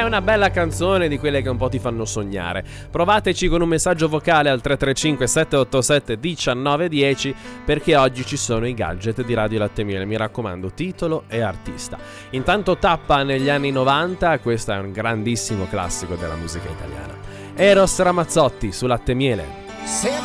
È una bella canzone di quelle che un po' ti fanno sognare. Provateci con un messaggio vocale al 335 787 1910, perché oggi ci sono i gadget di Radio Latte Miele. Mi raccomando, titolo e artista. Intanto tappa negli anni 90, questo è un grandissimo classico della musica italiana. Eros Ramazzotti su Latte Miele.